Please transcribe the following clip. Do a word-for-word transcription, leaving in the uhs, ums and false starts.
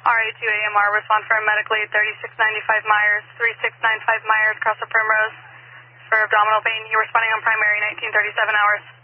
R A two A M R, respond for a medical aid thirty-six ninety-five Myers, thirty-six ninety-five Myers, across the Primrose for abdominal pain. You're responding on primary nineteen thirty-seven hours.